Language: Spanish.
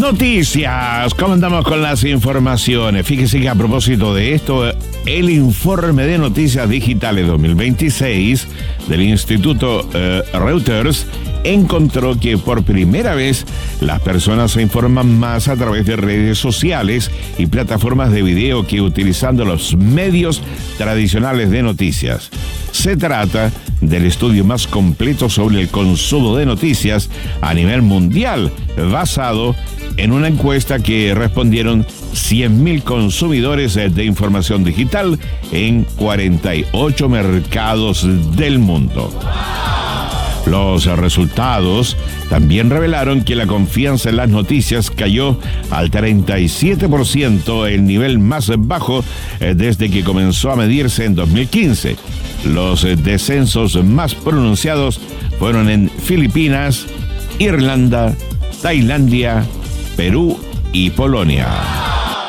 Noticias, ¿cómo andamos con las informaciones? Fíjese que a propósito de esto, el informe de noticias digitales 2026 del Instituto Reuters encontró que por primera vez las personas se informan más a través de redes sociales y plataformas de video que utilizando los medios tradicionales de noticias. Se trata del estudio más completo sobre el consumo de noticias a nivel mundial, basado en una encuesta que respondieron 100.000 consumidores de información digital en 48 mercados del mundo. Los resultados también revelaron que la confianza en las noticias cayó al 37%, el nivel más bajo desde que comenzó a medirse en 2015. Los descensos más pronunciados fueron en Filipinas, Irlanda, Tailandia, Perú y Polonia.